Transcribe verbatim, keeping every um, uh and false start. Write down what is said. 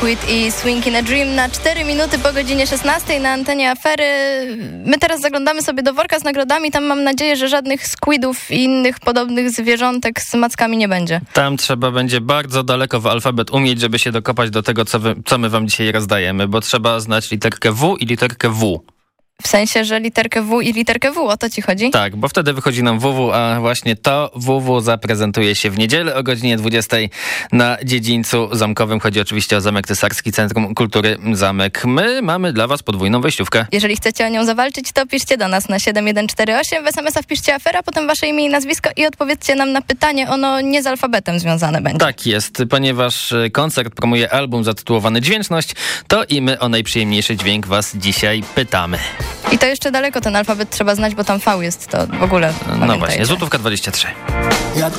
Squid i Swing in a Dream na cztery minuty po godzinie szesnastej na antenie Afery. My teraz zaglądamy sobie do worka z nagrodami. Tam mam nadzieję, że żadnych squidów i innych podobnych zwierzątek z mackami nie będzie. Tam trzeba będzie bardzo daleko w alfabet umieć, żeby się dokopać do tego, co, wy, co my wam dzisiaj rozdajemy, bo trzeba znać literkę W i literkę W. W sensie, że literkę W i literkę W, o to ci chodzi? Tak, bo wtedy wychodzi nam W W, a właśnie to W W zaprezentuje się w niedzielę o godzinie dwudziestej na Dziedzińcu Zamkowym. Chodzi oczywiście o Zamek Cesarski, Centrum Kultury Zamek. My mamy dla was podwójną wejściówkę. Jeżeli chcecie o nią zawalczyć, to piszcie do nas na siedem jeden cztery osiem, w es em es a wpiszcie Afera, potem wasze imię i nazwisko i odpowiedzcie nam na pytanie. Ono nie z alfabetem związane będzie. Tak jest, ponieważ koncert promuje album zatytułowany Dźwięczność, to i my o najprzyjemniejszy dźwięk was dzisiaj pytamy. I to jeszcze daleko ten alfabet trzeba znać, bo tam V jest, to w ogóle No właśnie, złotówka dwadzieścia trzy. Jak